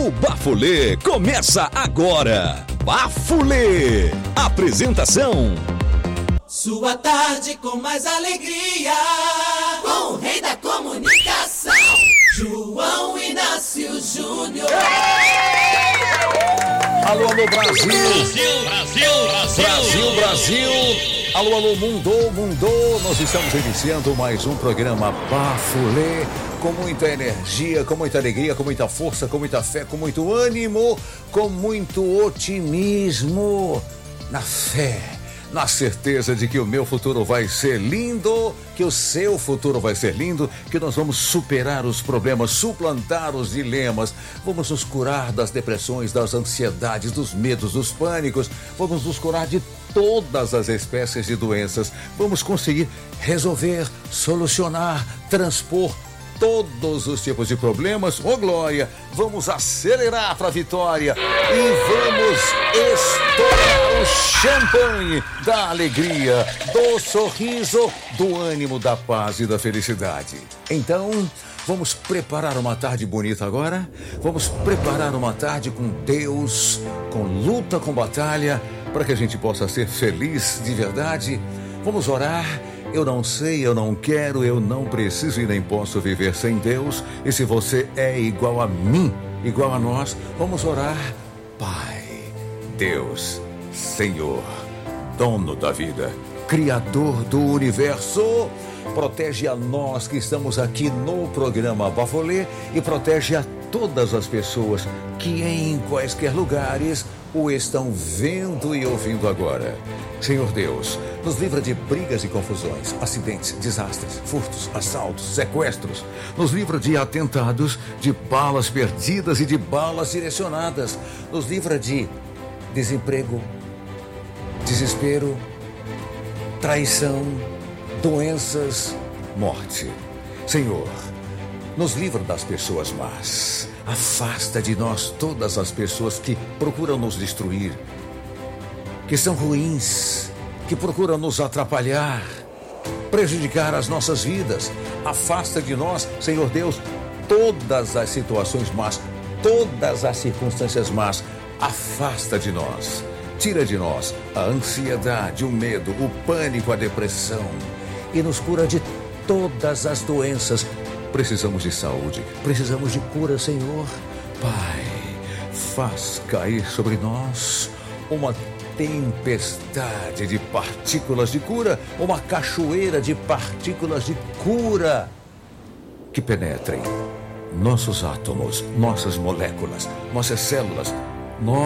O Bafulê começa agora. Bafulê. Apresentação: sua tarde com mais alegria, com o rei da comunicação, João Inácio Júnior. Alô, alô, Brasil! Brasil! Alô, alô, mundo! Nós estamos iniciando mais um programa Bafulê, com muita energia, com muita alegria, com muita força, com muita fé, com muito ânimo, com muito otimismo, na fé, na certeza de que o meu futuro vai ser lindo, que o seu futuro vai ser lindo, que nós vamos superar os problemas, suplantar os dilemas, vamos nos curar das depressões, das ansiedades, dos medos, dos pânicos, vamos nos curar de todas as espécies de doenças, vamos conseguir resolver, solucionar, transpor todos os tipos de problemas. Ô glória, vamos acelerar para a vitória e vamos estourar o champanhe da alegria, do sorriso, do ânimo, da paz e da felicidade. Então, vamos preparar uma tarde bonita agora, vamos preparar uma tarde com Deus, com luta, com batalha, para que a gente possa ser feliz de verdade. Vamos orar. Eu não sei, eu não quero, eu não preciso e nem posso viver sem Deus. E se você é igual a mim, igual a nós, vamos orar. Pai, Deus, Senhor, dono da vida, Criador do universo, protege a nós que estamos aqui no programa Bafulê e protege a todas as pessoas que em quaisquer lugares o estão vendo e ouvindo agora. Senhor Deus, nos livra de brigas e confusões, acidentes, desastres, furtos, assaltos, sequestros. Nos livra de atentados, de balas perdidas e de balas direcionadas. Nos livra de desemprego, desespero, traição, doenças, morte. Senhor, nos livra das pessoas más. Afasta de nós todas as pessoas que procuram nos destruir, que são ruins, que procuram nos atrapalhar, prejudicar as nossas vidas. Afasta de nós, Senhor Deus, todas as situações más, todas as circunstâncias más. Afasta de nós. Tira de nós a ansiedade, o medo, o pânico, a depressão e nos cura de todas as doenças. Precisamos de saúde, precisamos de cura, Senhor. Pai, faz cair sobre nós uma tempestade de partículas de cura, uma cachoeira de partículas de cura que penetrem nossos átomos, nossas moléculas, nossas células,